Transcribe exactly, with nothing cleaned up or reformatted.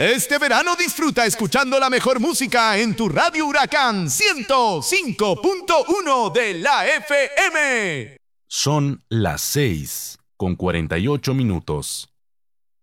Este verano disfruta escuchando la mejor música en tu Radio Huracán ciento cinco punto uno de la F M. Son las seis con cuarenta y ocho minutos.